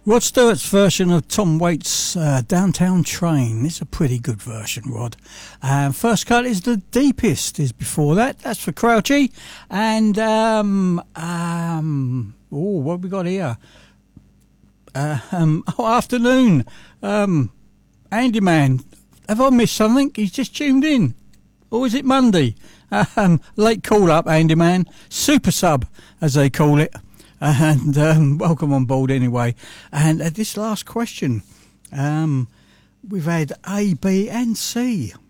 Rod Stewart's version of Tom Waits' Downtown Train. It's a pretty good version, Rod. First cut is The Deepest, is before that. That's for Crouchy. And, what have we got here? Afternoon. Andy Man. Have I missed something? He's just tuned in. Or is it Monday? Late call up, Andy Man. Super sub, as they call it. And welcome on board anyway. And this last question, we've had A, B and C.